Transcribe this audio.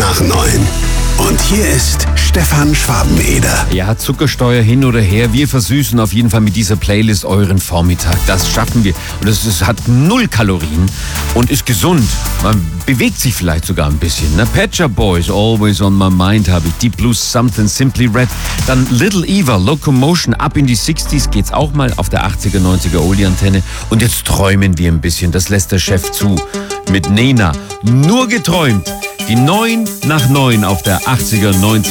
nach 9. Und hier ist Stefan Schwabeneder. Ja, Zuckersteuer hin oder her, wir versüßen auf jeden Fall mit dieser Playlist euren Vormittag. Das schaffen wir. Und es hat 0 Kalorien und ist gesund. Man bewegt sich vielleicht sogar ein bisschen. Ne? Pet Shop Boys, Always on My Mind habe ich. Deep Blue, Something Simply Red. Dann Little Eva, Locomotion, ab in die 60s geht's auch mal auf der 80er, 90er Oldie-Antenne. Und jetzt träumen wir ein bisschen, das lässt der Chef zu. Mit Nena, nur geträumt. Die 9 nach 9 auf der 80er, 90er.